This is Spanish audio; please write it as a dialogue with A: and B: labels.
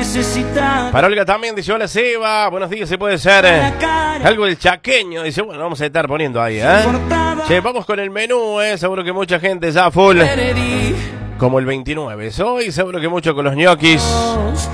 A: Para Olga también dice, hola Seba, buenos días, se puede ser algo del chaqueño. Dice, bueno, vamos a estar poniendo ahí, Che, vamos con el menú, seguro que mucha gente ya full. Como el 29 hoy, seguro que mucho con los ñoquis.